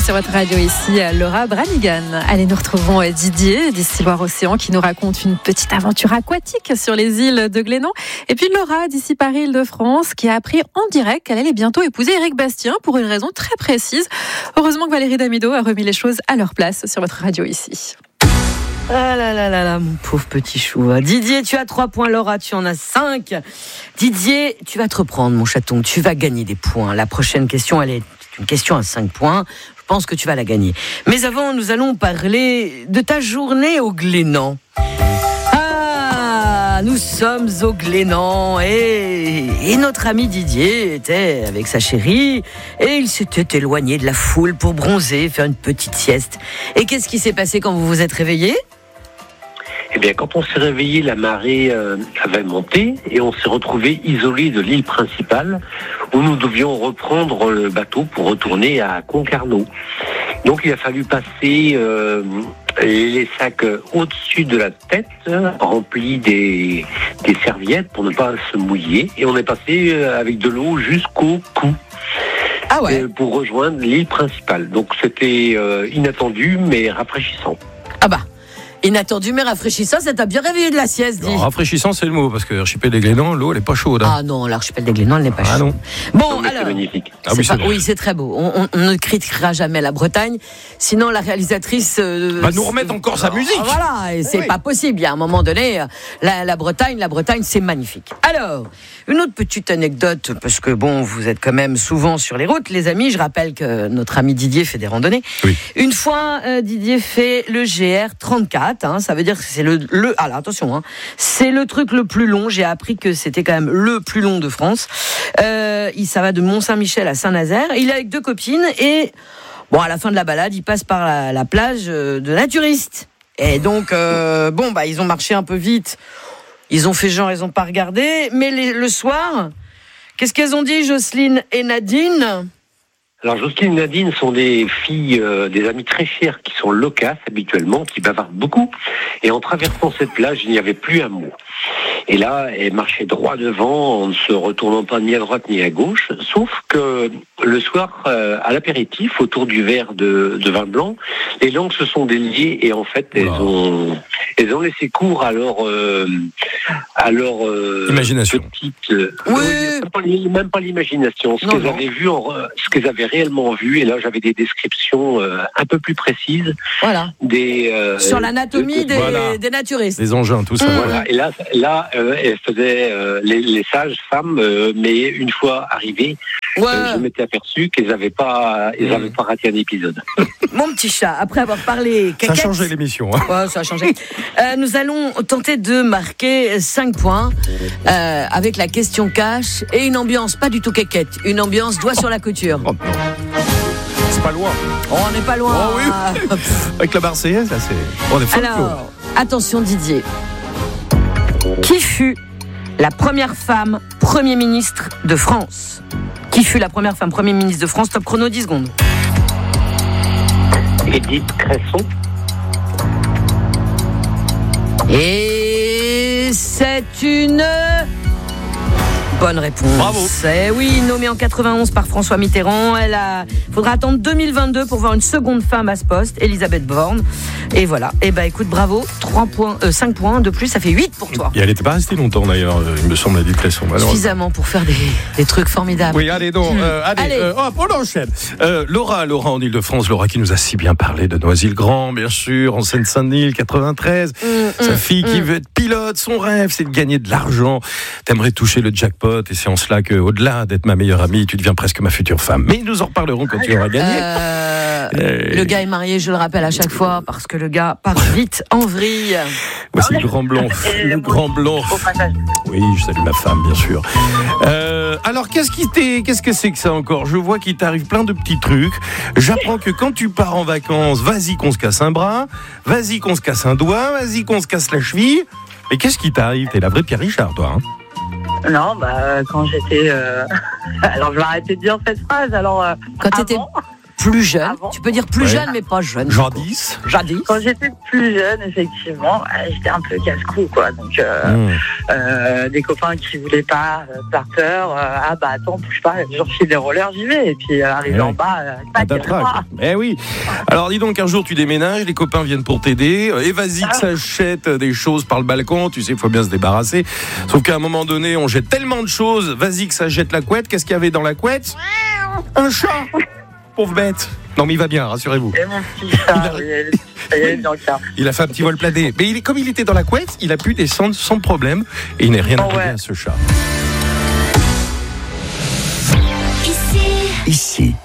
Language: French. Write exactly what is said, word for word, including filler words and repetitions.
sur votre radio ici, Laura Branigan. Allez, nous retrouvons Didier d'ici Loire-Océan qui nous raconte une petite aventure aquatique sur les îles de Glénan. Et puis Laura d'ici Paris-Île-de-France qui a appris en direct qu'elle allait bientôt épouser Éric Bastien pour une raison très précise. Heureusement que Valérie Damido a remis les choses à leur place sur votre radio ici. Ah là là là là, mon pauvre petit chou. Didier, tu as trois points, Laura, tu en as cinq. Didier, tu vas te reprendre, mon chaton, tu vas gagner des points. La prochaine question, elle est une question à cinq points. Je pense que tu vas la gagner. Mais avant, nous allons parler de ta journée au Glénan. Ah, nous sommes au Glénan et, et notre ami Didier était avec sa chérie et il s'était éloigné de la foule pour bronzer, faire une petite sieste. Et qu'est-ce qui s'est passé quand vous vous êtes réveillés ? Eh bien, quand on s'est réveillé, la marée euh, avait monté et on s'est retrouvé isolé de l'île principale où nous devions reprendre le bateau pour retourner à Concarneau. Donc, il a fallu passer euh, les sacs au-dessus de la tête, remplis des, des serviettes pour ne pas se mouiller. Et on est passé avec de l'eau jusqu'au cou. Ah ouais. Pour rejoindre l'île principale. Donc, c'était euh, inattendu, mais rafraîchissant. Ah bah inattendu mais rafraîchissant, ça t'a bien réveillé de la sieste, dis. Non, rafraîchissant, c'est le mot, parce que l'archipel des Glénans, l'eau, elle n'est pas chaude. Hein. Ah non, l'archipel des Glénans, elle n'est pas ah chaude. Non. Bon, non, alors. C'est magnifique. Ah c'est oui, pas, c'est oui, c'est très beau. On, on, on ne critiquera jamais la Bretagne, sinon la réalisatrice euh, va nous remettre encore sa musique. Voilà, et c'est oui. pas possible. Il y a un moment donné, la, la Bretagne, la Bretagne, c'est magnifique. Alors, une autre petite anecdote, parce que bon, vous êtes quand même souvent sur les routes, les amis. Je rappelle que notre ami Didier fait des randonnées. Oui. Une fois, euh, Didier fait le G R trente-quatre. Hein, ça veut dire que c'est le, le alors attention, hein, c'est le truc le plus long. J'ai appris que c'était quand même le plus long de France. Euh, il, ça va de Mont-Saint-Michel à Saint-Nazaire. Il est avec deux copines et bon, à la fin de la balade, il passe par la, la plage de naturistes. Et donc, euh, bon, bah, ils ont marché un peu vite. Ils ont fait genre, ils n'ont pas regardé. Mais les, le soir, qu'est-ce qu'elles ont dit, Jocelyne et Nadine ? Alors, Jocelyne et Nadine sont des filles, euh, des amies très chères qui sont loquaces habituellement, qui bavardent beaucoup. Et en traversant cette plage, il n'y avait plus un mot. Et là, elle marchait droit devant, en ne se retournant pas ni à droite ni à gauche. Sauf que le soir, euh, à l'apéritif, autour du verre de, de vin blanc, les langues se sont déliées et en fait, elles ont, elles ont laissé cours à leur, euh, à leur euh, imagination. Petite, euh, oui. même, pas, même pas l'imagination. Ce non, qu'elles non. avaient vu, en, ce qu'elles avaient réellement vu. Et là, j'avais des descriptions euh, un peu plus précises. Voilà. Des, euh, sur l'anatomie de, des, voilà. des naturistes. Les engins, tout ça. Mmh. Voilà. Et là, là, euh, elles faisaient euh, les, les sages femmes, euh, mais une fois arrivées, Ouais. euh, je m'étais aperçu qu'elles n'avaient pas, elles n'avaient pas raté un épisode. Mon petit chat, après avoir parlé Ça a caquette, changé l'émission. Hein. ouais, ça a changé. Euh, nous allons tenter de marquer cinq points euh, avec la question cash et une ambiance pas du tout caquette, une ambiance doigt sur la couture. Oh, non. C'est pas loin. Oh, on n'est pas loin. Oh, oui. Avec la Marseillaise, là, c'est. On est folklore. Alors, attention Didier. Qui fut la première femme Premier ministre de France ? Qui fut la première femme Premier ministre de France ? Top chrono, dix secondes. Édith Cresson. Et c'est une bonne réponse. Bravo. Eh oui, nommée en quatre-vingt-onze par François Mitterrand. Elle a. Faudra attendre deux mille vingt-deux pour voir une seconde femme à ce poste, Elisabeth Borne. Et voilà. Et bah écoute, bravo. trois points, euh, cinq points de plus, ça fait huit pour toi. Et elle n'était pas restée longtemps d'ailleurs, il me semble, à Edith Cresson. Suffisamment pour faire des, des trucs formidables. Oui, allez donc, euh, allez, Allez. Euh, hop, on enchaîne. Euh, Laura, Laura en Ile-de-France, Laura qui nous a si bien parlé de Noisy-le-Grand, bien sûr, en Seine-Saint-Denis, quatre-vingt-treize. Mmh, Sa mmh, fille qui mmh. veut être pilote, son rêve, c'est de gagner de l'argent. T'aimerais toucher le jackpot, et c'est en cela que, au-delà d'être ma meilleure amie, tu deviens presque ma future femme. Mais nous en reparlerons quand tu auras gagné. Euh, Et- Le gars est marié, je le rappelle à chaque fois, parce que le gars part vite en vrille. Voici le grand blanc, le grand blanc. Oui, je salue ma femme, bien sûr. Euh, alors, qu'est-ce qui t'est, qu'est-ce que c'est que ça encore ? Je vois qu'il t'arrive plein de petits trucs. J'apprends que quand tu pars en vacances, vas-y qu'on se casse un bras, vas-y qu'on se casse un doigt, vas-y qu'on se casse la cheville. Mais qu'est-ce qui t'arrive ? T'es la vraie Pierre Richard, toi. Hein ? Non, bah, quand j'étais... Euh... Alors, je vais arrêter de dire cette phrase. Alors, euh, Quand t'étais, avant, plus jeune. Avant. Tu peux dire plus Ouais. jeune, mais pas jeune. Jadis. Jadis. Quand j'étais plus jeune, effectivement, euh, j'étais un peu casse-cou, quoi. Donc, euh, Mmh. euh, des copains qui voulaient pas, euh, par peur, euh, ah bah attends, bouge pas, j'en file des rollers, j'y vais. Et puis, euh, arrivé Ouais. en bas, euh, Ah, tac, t'attraques. ah, Eh oui. Alors dis donc, un jour tu déménages, les copains viennent pour t'aider, et vas-y que ça jette des choses par le balcon, tu sais, il faut bien se débarrasser. Sauf qu'à un moment donné, on jette tellement de choses, vas-y que ça jette la couette. Qu'est-ce qu'il y avait dans la couette? Un chat. Pauvre bête. Non mais il va bien, rassurez-vous. et mon petit chat, Il a- oui, elle- elle est dans le car. Il a fait un petit vol plané. Mais il est, comme il était dans la couette, il a pu descendre sans problème, et il n'est rien Oh, arrivé ouais. à ce chat. Ici, Ici,